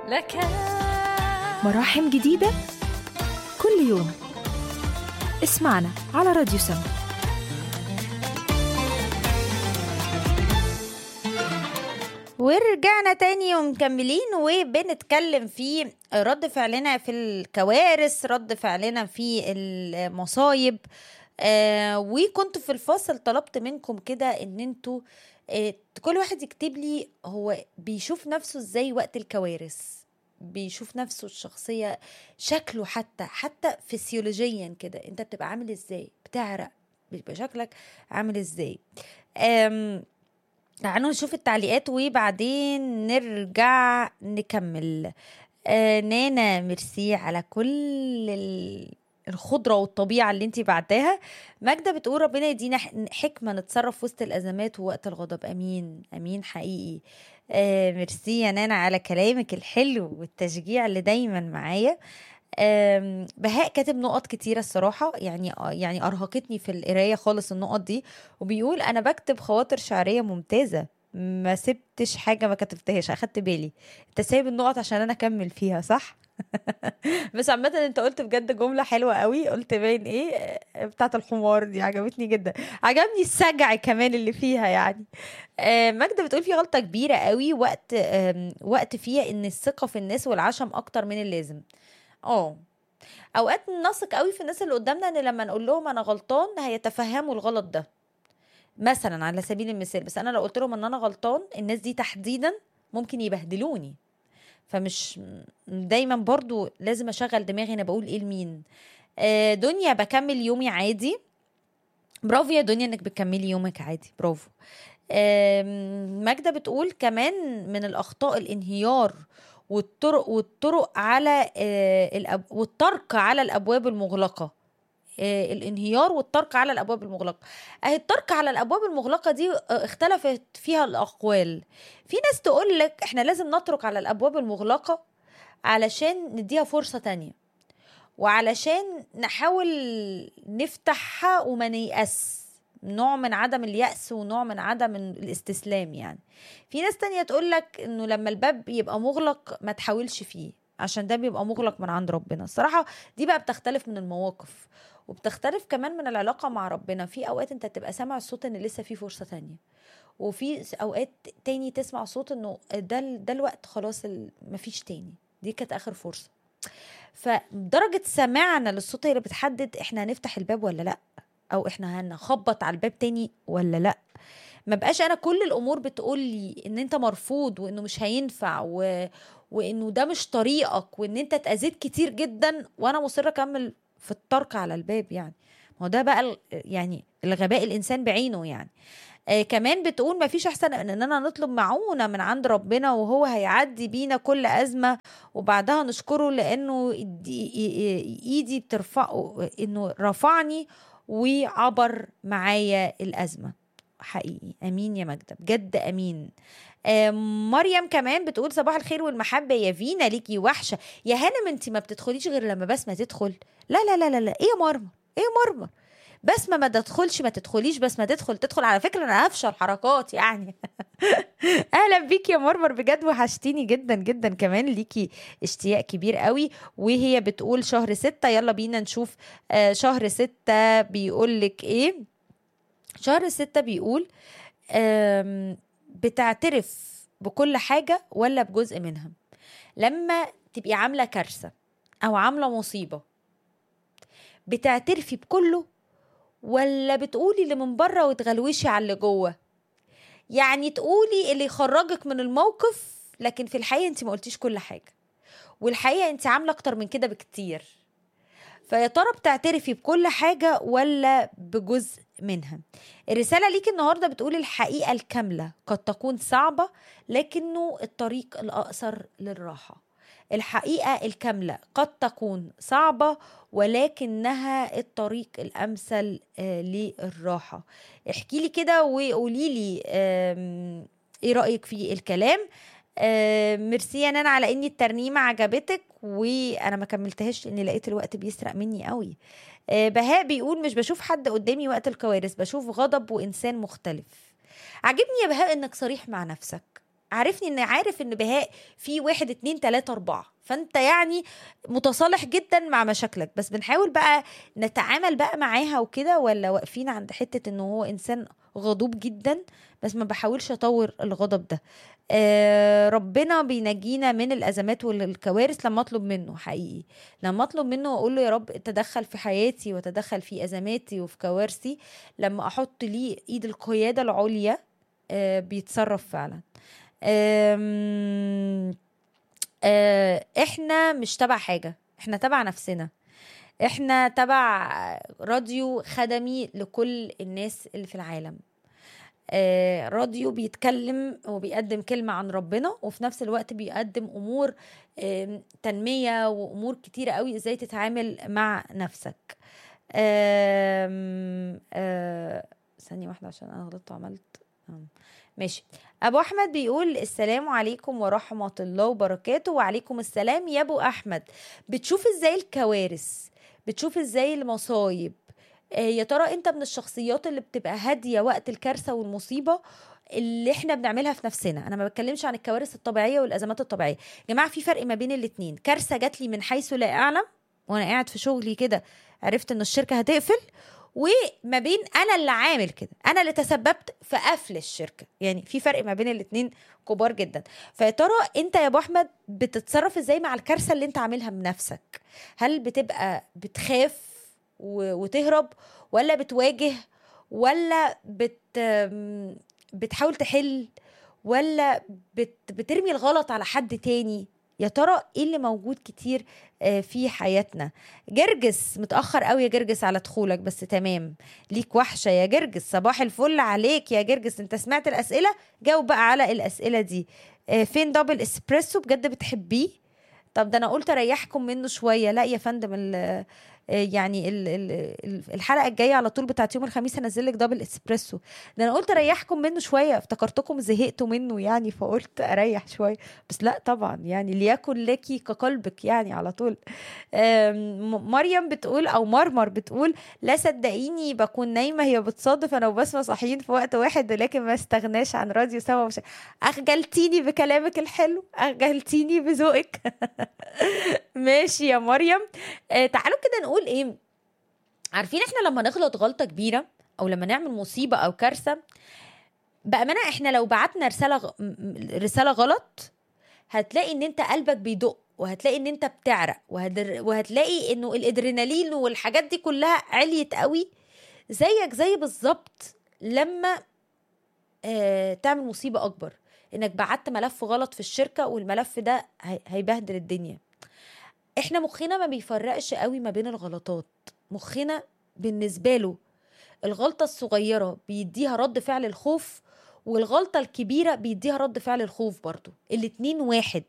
لك مراحم جديدة كل يوم. اسمعنا على راديو سما. ورجعنا تاني ومكملين وبنتكلم في رد فعلنا في الكوارث، رد فعلنا في المصايب. وكنت في الفاصل طلبت منكم كده ان انتوا كل واحد يكتب لي هو بيشوف نفسه ازاي وقت الكوارث، بيشوف نفسه الشخصية، شكله حتى فسيولوجيا كده انت بتبقى عامل ازاي، بتعرق، بيبقى شكلك عامل ازاي. تعالوا نشوف التعليقات وبعدين نرجع نكمل. نانا ميرسي على كل الخضرة والطبيعة اللي انتي بعتها. ماجدة بتقول ربنا يدينا حكمة نتصرف وسط الأزمات ووقت الغضب. أمين أمين حقيقي. ميرسي يا نانا على كلامك الحلو والتشجيع اللي دايما معايا. بهاء كاتب نقط كتيرة الصراحة، يعني أرهقتني في القراية خالص النقط دي، وبيقول أنا بكتب خواطر شعرية ممتازة، ما سبتش حاجة ما كتبتهاش، أخدت بالي انت سايب النقط عشان أنا أكمل فيها، صح؟ بس عامة انت قلت بجد جملة حلوة قوي، قلت باين ايه بتاعت الحمار دي، عجبتني جدا، عجبني السجع كمان اللي فيها يعني. ماجدة بتقول في غلطة كبيرة قوي وقت فيها ان الثقة في الناس والعشم اكتر من اللازم. اوقات نثق قوي في الناس اللي قدامنا ان لما نقول لهم انا غلطان هيتفهموا الغلط ده، مثلا على سبيل المثال. بس انا لو قلت لهم ان انا غلطان، الناس دي تحديدا ممكن يبهدلوني، فمش دايما برضو لازم اشغل دماغي انا بقول ايه لمين. دنيا بكمل يومي عادي. برافو يا دنيا انك بتكملي يومك عادي، برافو. ماجدة بتقول كمان من الأخطاء الانهيار والطرق على والطرق على الأبواب المغلقة. الانهيار والطرق على الأبواب المغلقة. أهي الطرق على الأبواب المغلقة دي اختلفت فيها الأقوال. في ناس تقول لك احنا لازم نطرق على الأبواب المغلقة علشان نديها فرصة تانية، وعلشان نحاول نفتحها وما نيأس، نوع من عدم اليأس ونوع من عدم الاستسلام يعني. في ناس تانية تقولك انه لما الباب يبقى مغلق ما تحاولش فيه عشان ده بيبقى مغلق من عند ربنا. الصراحة دي بقى بتختلف من المواقف، وبتختلف كمان من العلاقة مع ربنا. في اوقات انت تبقى سامع الصوت ان لسه في فرصة تانية، وفي اوقات تاني تسمع صوت انه ده الوقت خلاص، مفيش تاني، دي كانت اخر فرصة. فدرجة سماعنا للصوت هي اللي بتحدد احنا هنفتح الباب ولا لا، او احنا هنخبط على الباب تاني ولا لا. ما بقاش انا كل الامور بتقولي ان انت مرفوض وانه مش هينفع وانه ده مش طريقك وان انت اتأذيت كتير جدا وانا مصرة اكمل في الطرق على الباب. يعني ما هو ده بقى يعني الغباء الانسان بعينه يعني. كمان بتقول ما فيش احسن من اننا نطلب معونة من عند ربنا وهو هيعدي بينا كل ازمة، وبعدها نشكره لانه ايدي بترفعه، انه رفعني وعبر معايا الازمة. حقيقي امين يا ماجدة، بجد امين. مريم كمان بتقول صباح الخير والمحبة يا فينا، ليكي وحشة يا هانم، انت ما بتدخليش غير لما بسمة تدخل. لا لا لا لا لا، ايه يا مرمر، ايه يا مرمر، بسمة ما تدخلش، ما تدخليش، بسمة تدخل. على فكرة انا هفشل الحركات يعني. اهلا بيك يا مرمر، بجد وحشتيني جدا جدا، كمان ليكي اشتياق كبير قوي. وهي بتقول شهر 6، يلا بينا نشوف شهر 6 بيقولك ايه. شهر 6 بيقول بتعترف بكل حاجة ولا بجزء منها. لما تبقي عاملة كارثة او عاملة مصيبة، بتعترفي بكله ولا بتقولي اللي من بره وتغلوشي على اللي جوه؟ يعني تقولي اللي يخرجك من الموقف، لكن في الحقيقة انت ما قلتيش كل حاجة، والحقيقة انت عاملة اكتر من كده بكتير. فيا ترى بتعترفي بكل حاجة ولا بجزء منها؟ الرسالة ليك النهاردة بتقول الحقيقة الكاملة قد تكون صعبة، لكنه الطريق الأقصر للراحة. الحقيقة الكاملة قد تكون صعبة ولكنها الطريق الأمثل للراحة. احكي لي كده وقولي لي ايه رأيك في الكلام. ميرسي يا نانا على اني الترنيمة عجبتك، وانا ما كملتهاش لاني لقيت الوقت بيسرق مني قوي. بهاء بيقول مش بشوف حد قدامي وقت الكوارث، بشوف غضب وانسان مختلف. عجبني يا بهاء انك صريح مع نفسك، عارفني ان عارف ان بهاء في 1 2 3 4، فانت يعني متصالح جدا مع مشاكلك، بس بنحاول بقى نتعامل بقى معاها وكده، ولا واقفين عند حتة انه هو انسان غضوب جدا بس ما بحاولش اطور الغضب ده. ربنا بينجينا من الازمات والكوارث لما اطلب منه حقيقي، لما اطلب منه واقول له يا رب تدخل في حياتي وتدخل في ازماتي وفي كوارثي، لما احط ليه ايد القيادة العليا بيتصرف فعلا. آم، احنا مش تبع حاجة، احنا تبع نفسنا، احنا تبع راديو خدمي لكل الناس اللي في العالم. راديو بيتكلم وبيقدم كلمة عن ربنا، وفي نفس الوقت بيقدم أمور تنمية وأمور كتيرة قوي ازاي تتعامل مع نفسك. ثانية واحدة عشان أنا غلطت وعملت ماشي. أبو أحمد بيقول السلام عليكم ورحمة الله وبركاته. وعليكم السلام يا أبو أحمد. بتشوف ازاي الكوارث، بتشوف ازاي المصايب؟ يا ترى انت من الشخصيات اللي بتبقى هادية وقت الكارثة والمصيبة اللي احنا بنعملها في نفسنا؟ انا ما بتكلمش عن الكوارث الطبيعية والازمات الطبيعية يا جماعة، في فرق ما بين الاتنين. كارثة جات لي من حيث لا اعلم وانا قاعد في شغلي كده، عرفت ان الشركة هتقفل، وما بين انا اللي عامل كده، انا اللي تسببت في قفل الشركة. يعني في فرق ما بين الاتنين كبار جدا. فيا ترى انت يا ابو احمد بتتصرف ازاي مع الكارثة اللي انت عاملها بنفسك؟ هل بتبقى بتخاف وتهرب، ولا بتواجه، ولا بتحاول تحل، ولا بترمي الغلط على حد تاني؟ يا ترى ايه اللي موجود كتير في حياتنا؟ جرجس متأخر قوي يا جرجس على دخولك، بس تمام، ليك وحشة يا جرجس. صباح الفل عليك يا جرجس، انت سمعت الأسئلة؟ جاوب بقى على الأسئلة دي. فين دبل اسبريسو؟ بجد بتحبيه؟ طب ده انا قلت اريحكم منه شويه. لا يا فندم، يعني الحلقه الجايه على طول بتاعت يوم الخميس هنزل لك دبل اسبريسو. ده انا قلت اريحكم منه شويه، افتكرتكم زهقتوا منه يعني، فقلت اريح شويه. بس لا طبعا، يعني ليكن لك كقلبك يعني على طول. مريم بتقول او مرمر بتقول لا صدقيني بكون نايمه، هي بتصادف انا وبسمة صاحيين في وقت واحد، ولكن ما استغناش عن راديو سوا. مش اخجلتيني بكلامك الحلو، اخجلتيني بذوقك. ماشي يا مريم. تعالوا كده نقول ايه. عارفين احنا لما نغلط غلطة كبيرة او لما نعمل مصيبة او كارثة، بأمانة احنا لو بعتنا رسالة غلط، هتلاقي ان انت قلبك بيدق، وهتلاقي ان انت بتعرق، وهتلاقي انه الادرينالين والحاجات دي كلها عليت قوي. زيك زي بالظبط لما تعمل مصيبة اكبر، انك بعت ملف غلط في الشركة والملف ده هيبهدل الدنيا. احنا مخنا ما بيفرقش قوي ما بين الغلطات. مخنا بالنسبة له الغلطة الصغيرة بيديها رد فعل الخوف، والغلطة الكبيرة بيديها رد فعل الخوف برضو. الاتنين واحد.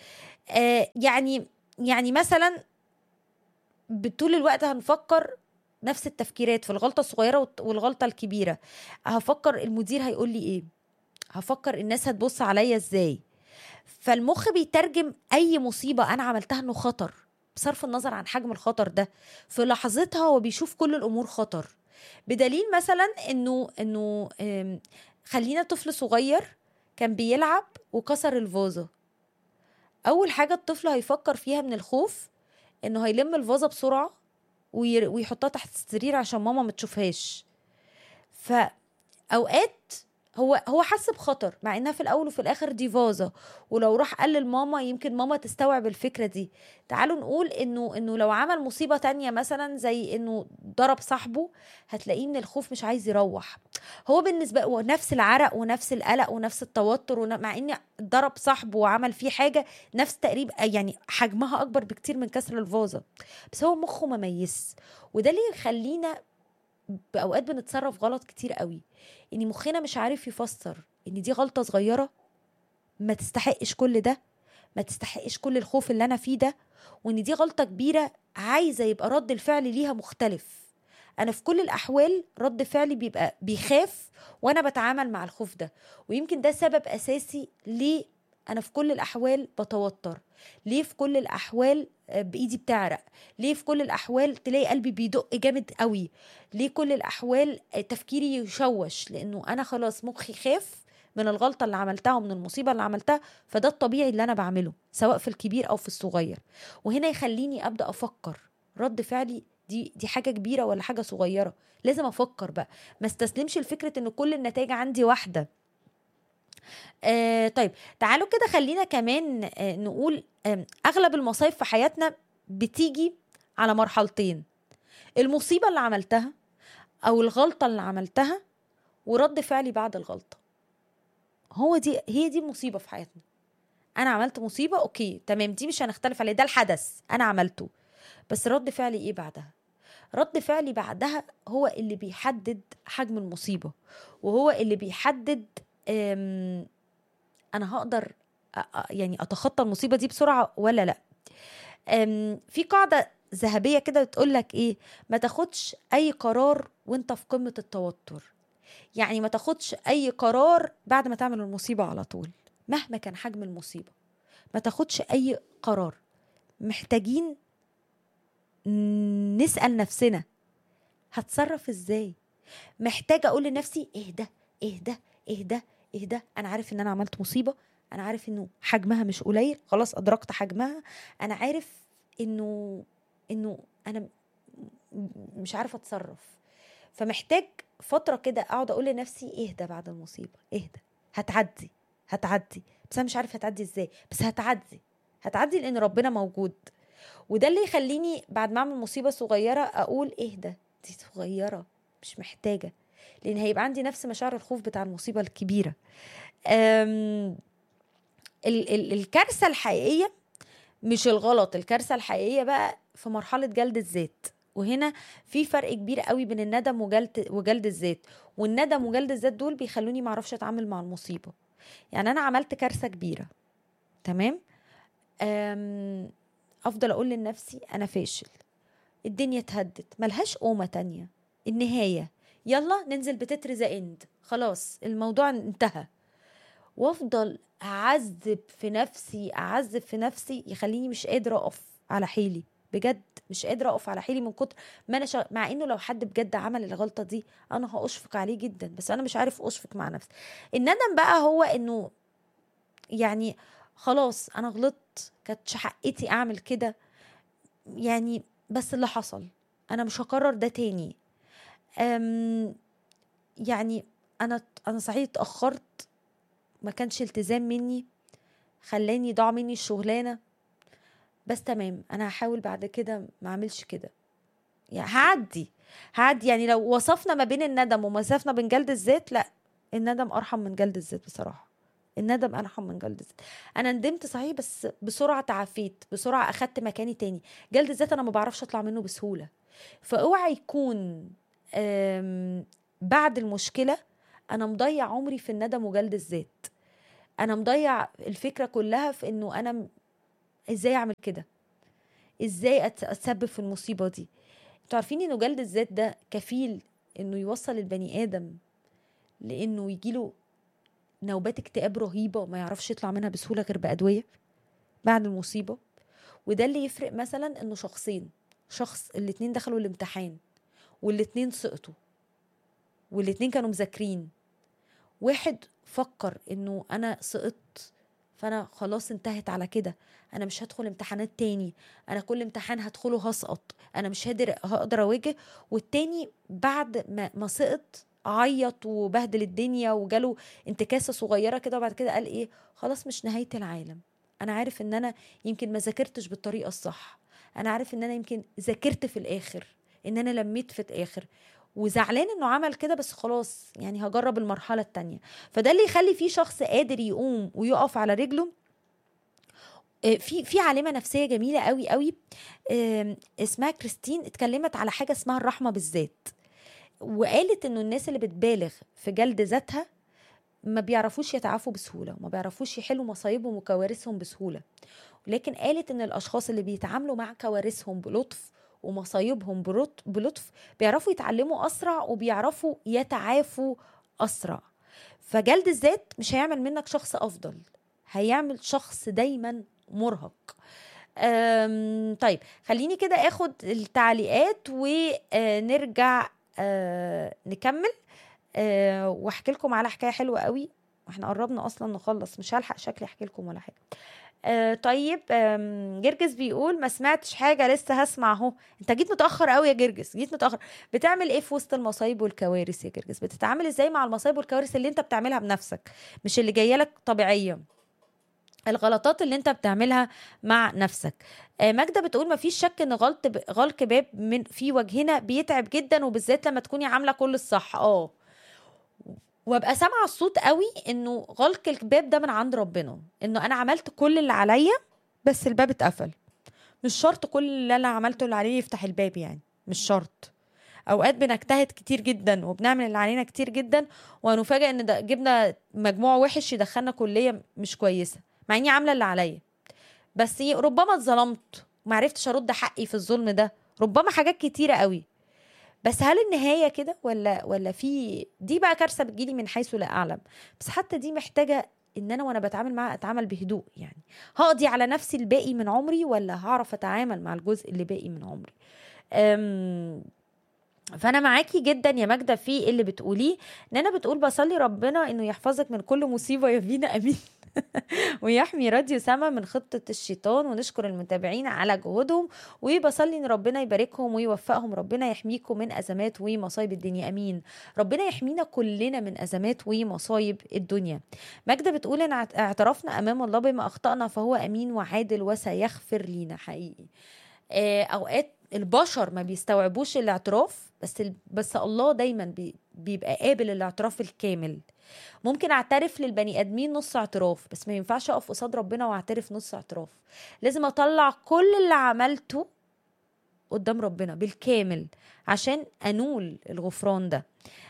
يعني مثلا بطول الوقت هنفكر نفس التفكيرات في الغلطة الصغيرة والغلطة الكبيرة. هفكر المدير هيقول لي ايه، هفكر الناس هتبص عليا ازاي. فالمخ بيترجم اي مصيبة انا عملتها انه خطر، بصرف النظر عن حجم الخطر ده. في لحظتها هو بيشوف كل الامور خطر. بدليل مثلا انه خلينا طفل صغير كان بيلعب وكسر الفازة. اول حاجة الطفل هيفكر فيها من الخوف انه هيلم الفازة بسرعة ويحطها تحت السرير عشان ماما ما تشوفهاش. فاوقات هو حس بخطر، مع انها في الاول وفي الاخر دي فازة، ولو راح قال لماما يمكن ماما تستوعب الفكرة دي. تعالوا نقول انه لو عمل مصيبة تانية مثلا زي انه ضرب صاحبه، هتلاقيه من الخوف مش عايز يروح. هو بالنسبة له نفس العرق ونفس القلق ونفس التوتر، مع ان ضرب صاحبه وعمل فيه حاجة نفس تقريبا يعني حجمها اكبر بكتير من كسر الفازة، بس هو مخه مميز. وده اللي يخلينا بأوقات بنتصرف غلط كتير قوي، ان مخنا مش عارف يفسر ان دي غلطة صغيرة ما تستحقش كل ده، ما تستحقش كل الخوف اللي انا فيه ده، وان دي غلطة كبيرة عايزة يبقى رد الفعل ليها مختلف. انا في كل الاحوال رد فعلي بيبقى بيخاف وانا بتعامل مع الخوف ده. ويمكن ده سبب اساسي ليه انا في كل الاحوال بتوتر، ليه في كل الاحوال بايدي بتعرق، ليه في كل الاحوال تلاقي قلبي بيدق جامد قوي، ليه كل الاحوال تفكيري يشوش، لانه انا خلاص مخي خاف من الغلطة اللي عملتها ومن المصيبة اللي عملتها، فده الطبيعي اللي أنا بعمله سواء في الكبير أو في الصغير. وهنا يخليني أبدأ أفكر رد فعلي دي حاجة كبيرة ولا حاجة صغيرة. لازم أفكر بقى، ما استسلمش لفكرة إن كل النتائج عندي واحدة. طيب تعالوا كده خلينا كمان نقول أغلب المصايب في حياتنا بتيجي على مرحلتين: المصيبة اللي عملتها أو الغلطة اللي عملتها، ورد فعلي بعد الغلطة. هي دي المصيبة في حياتنا. أنا عملت مصيبة، أوكي تمام، دي مش هنختلف عليه، ده الحدث أنا عملته، بس رد فعلي إيه بعدها؟ رد فعلي بعدها هو اللي بيحدد حجم المصيبة، وهو اللي بيحدد أنا هقدر يعني أتخطى المصيبة دي بسرعة ولا لأ. في قاعدة ذهبية كده بتقولك إيه: ما تاخدش أي قرار وانت في قمة التوتر. يعني ما تاخدش أي قرار بعد ما تعمل المصيبة على طول، مهما كان حجم المصيبة. ما تاخدش أي قرار. محتاجين نسأل نفسنا هتصرف إزاي. محتاجة أقول لنفسي اهدى اهدى اهدى اهدى، أنا عارف إن أنا عملت مصيبة، أنا عارف إنه حجمها مش قليل، خلاص أدركت حجمها، أنا عارف إنه أنا مش عارفة أتصرف. فمحتاج فترة كده أقعد أقول لنفسي اهدى بعد المصيبة، اهدى، هتعدي، بس أنا مش عارفة هتعدي إزاي، بس هتعدي لأن ربنا موجود. وده اللي يخليني بعد ما أعمل مصيبة صغيرة أقول اهدى، دي صغيرة مش محتاجة، لأن هيبقى عندي نفس مشاعر الخوف بتاع المصيبة الكبيرة. الكارثة الحقيقية مش الغلط، الكارثة الحقيقية بقى في مرحلة جلد الذات. وهنا في فرق كبير قوي بين الندم وجلد الذات. والندم وجلد الذات دول بيخلوني معرفش اتعامل مع المصيبة. يعني انا عملت كارثة كبيرة، تمام، افضل اقول لنفسي انا فاشل، الدنيا اتهدت، ملهاش قومة تانية، النهاية، يلا ننزل بتتر ذا اند، خلاص الموضوع انتهى. وافضل اعذب في نفسي يخليني مش قادرة اقف على حيلي، بجد مش قادرة اقف على حيلي من كتر ما انا مع انه لو حد بجد عمل الغلطة دي انا هأشفق عليه جدا، بس انا مش عارف اشفق مع نفسي. الندم بقى هو انه يعني خلاص انا غلطت، كانتش حقتي اعمل كده يعني، بس اللي حصل انا مش هكرر ده تاني. يعني انا صحيح اتأخرت، ما كانش التزام مني، خلاني ضاع مني الشغلانة، بس تمام انا هحاول بعد كده ما اعملش كده. يعني هعدي. يعني لو وصفنا ما بين الندم ومسافنا بين جلد الذات، لا، الندم ارحم من جلد الذات بصراحة. الندم ارحم من جلد الذات. انا ندمت صحيح، بس بسرعة تعافيت، بسرعة اخدت مكاني تاني. جلد الذات انا ما بعرفش اطلع منه بسهولة. فاوعى يكون بعد المشكلة انا مضيع عمري في الندم وجلد الذات. انا مضيع الفكرة كلها في انه انا ازاي اعمل كده، ازاي اتسبب في المصيبة دي. انتوا عارفين انه جلد الذات ده كفيل انه يوصل البني ادم لانه يجيله نوبات اكتئاب رهيبة وما يعرفش يطلع منها بسهولة غير بأدوية بعد المصيبة. وده اللي يفرق مثلا انه شخص الاتنين دخلوا الامتحان والاتنين سقطوا والاتنين كانوا مذاكرين. واحد فكر انه انا سقطت فانا خلاص انتهت على كده، انا مش هدخل امتحانات تاني، انا كل امتحان هدخله هسقط، انا مش هقدر اواجه. والتاني بعد ما سقط عيط وبهدل الدنيا وجاله انتكاسة صغيرة كده، وبعد كده قال ايه، خلاص مش نهاية العالم، انا عارف ان انا يمكن ما ذاكرتش بالطريقة الصح، انا عارف ان انا يمكن ذاكرت في الاخر، ان انا لميت في الاخر، وزعلان انه عمل كده، بس خلاص يعني هجرب المرحلة التانية. فده اللي يخلي فيه شخص قادر يقوم ويقف على رجله. في عالمة نفسية جميلة قوي قوي اسمها كريستين، اتكلمت على حاجة اسمها الرحمة بالذات، وقالت انه الناس اللي بتبالغ في جلد ذاتها ما بيعرفوش يتعافوا بسهولة، وما بيعرفوش يحلوا مصايبهم وكوارثهم بسهولة. لكن قالت ان الاشخاص اللي بيتعاملوا مع كوارثهم بلطف ومصايبهم بلطف بيعرفوا يتعلموا اسرع وبيعرفوا يتعافوا اسرع. فجلد الذات مش هيعمل منك شخص افضل، هيعمل شخص دايما مرهق. طيب خليني كده اخد التعليقات ونرجع نكمل واحكي لكم على حكاية حلوة قوي احنا قربنا اصلا نخلص، مش هلحق شكلي احكي لكم ولا حاجه. طيب جرجس بيقول ما سمعتش حاجه، لسه هسمع اهو. انت جيت متاخر قوي يا جرجس، جيت متاخر. بتعمل ايه في وسط المصايب والكوارث يا جرجس؟ بتتعامل ازاي مع المصايب والكوارث اللي انت بتعملها بنفسك، مش اللي جايه لك طبيعيه؟ الغلطات اللي انت بتعملها مع نفسك. ماجدة بتقول ما فيش شك ان غلق باب من في وجهنا بيتعب جدا، وبالذات لما تكوني عامله كل الصح. وابقى سامعه الصوت قوي انه غلق الباب ده من عند ربنا، انه انا عملت كل اللي عليا بس الباب اتقفل. مش شرط كل اللي انا عملته اللي عليه يفتح الباب، يعني مش شرط. اوقات بنجتهد كتير جدا وبنعمل اللي علينا كتير جدا، ونفاجئ ان ده جبنا مجموع وحش يدخلنا كليه مش كويسه، مع اني عامله اللي عليا. بس ربما اتظلمت ومعرفتش ارد حقي في الظلم ده، ربما حاجات كتيره قوي. بس هل النهايه كده ولا في دي بقى كارثه بتجيلي من حيث لا اعلم؟ بس حتى دي محتاجه ان انا وانا بتعامل معاها اتعامل بهدوء. يعني هقضي على نفسي الباقي من عمري ولا هعرف اتعامل مع الجزء اللي باقي من عمري؟ فانا معاكي جدا يا ماجدة في اللي بتقوليه. ان انا بتقول بصلي ربنا انه يحفظك من كل مصيبه يا فينا، امين. ويحمي راديو سما من خطه الشيطان، ونشكر المتابعين على جهودهم، وبصلي ان ربنا يباركهم ويوفقهم. ربنا يحميكم من ازمات ومصايب الدنيا، امين. ربنا يحمينا كلنا من ازمات ومصايب الدنيا. ماجدة بتقول ان اعترفنا امام الله بما اخطانا فهو امين وعادل وسيغفر لينا. حقيقي اوقات البشر ما بيستوعبوش الاعتراف، بس الله دايما بيبقى قابل الاعتراف الكامل. ممكن اعترف للبني ادمين نص اعتراف، بس ما ينفعش اقف قصاد ربنا واعترف نص اعتراف. لازم اطلع كل اللي عملته قدام ربنا بالكامل عشان انول الغفران ده.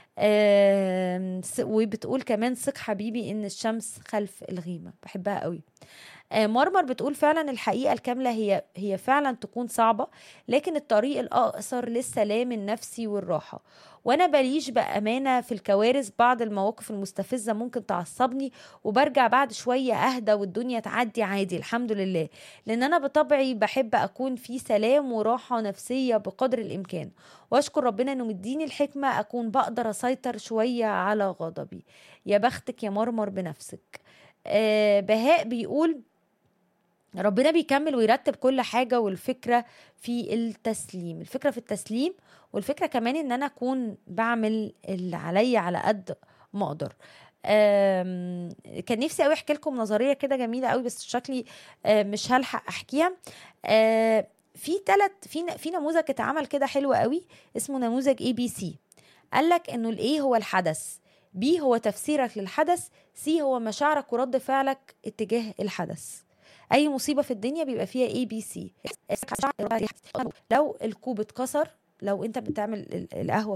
وبتقول كمان ثق حبيبي ان الشمس خلف الغيمة، بحبها قوي. مرمر بتقول فعلا الحقيقة الكاملة هي فعلا تكون صعبة، لكن الطريق الأقصر للسلام النفسي والراحة. وانا بليش بأمانة في الكوارث، بعض المواقف المستفزة ممكن تعصبني، وبرجع بعد شوية اهدى والدنيا تعدي عادي الحمد لله، لان انا بطبعي بحب اكون في سلام وراحة نفسية بقدر الامكان، واشكر ربنا انه مديني الحكمة اكون بقدر اسيطر شوية على غضبي. يا بختك يا مرمر بنفسك. بهاء بيقول ربنا بيكمل ويرتب كل حاجة، والفكرة في التسليم. الفكرة في التسليم، والفكرة كمان ان انا اكون بعمل اللي عليا على قد ما اقدر. كان نفسي قوي احكي لكم نظرية كده جميلة قوي، بس شكلي مش هلحق احكيها. في نموذج اتعمل كده حلو قوي اسمه نموذج ABC. قالك انه الايه هو الحدث، B هو تفسيرك للحدث، C هو مشاعرك ورد فعلك اتجاه الحدث. اي مصيبه في الدنيا بيبقى فيها ABC. لو الكوب اتكسر، لو انت بتعمل القهوه